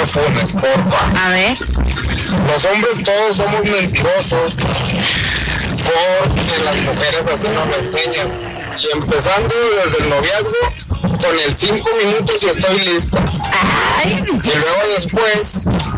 funes, porfa. A ver. Los hombres todos somos mentirosos porque las mujeres así nos lo enseñan. Y empezando desde el noviazgo, con el 5 minutos y estoy listo. Ay. Y luego después